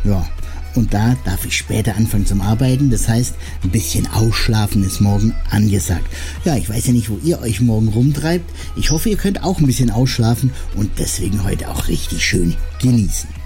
Ja, und da darf ich später anfangen zum Arbeiten. Das heißt, ein bisschen ausschlafen ist morgen angesagt. Ja, ich weiß ja nicht, wo ihr euch morgen rumtreibt. Ich hoffe, ihr könnt auch ein bisschen ausschlafen und deswegen heute auch richtig schön genießen.